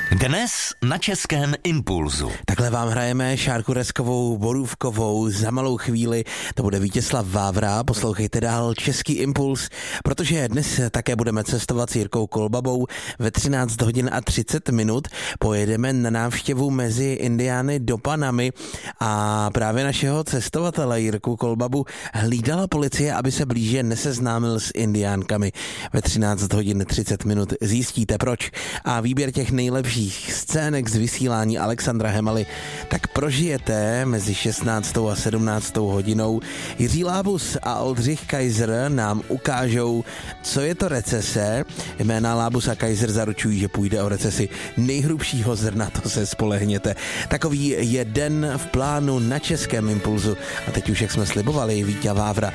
Dnes na Českém impulzu. Takhle vám hrajeme Šárku Reskovou, Borůvkovou, za malou chvíli to bude Vítězslav Vávra, poslouchejte dál Český impuls, protože dnes také budeme cestovat s Jirkou Kolbabou ve 13 hodin a 30 minut, pojedeme na návštěvu mezi Indiány do Panamy a právě našeho cestovatele Jirku Kolbabu hlídala policie, aby se blíže neseznámil s Indiánkami. Ve 13 hodin 30 minut zjistíte proč a výběr těch nejlepších scének z vysílání Alexandra Hemaly tak prožijete mezi 16. a 17. hodinou. Jiří Lábus a Oldřich Kaiser nám ukážou, co je to recese. Jména Lábus a Kaiser zaručují, že půjde o recesi nejhrubšího zrna, to se spolehněte. Takový je den v plánu na Českém impulzu. A teď už, jak jsme slibovali, Víťa Vávra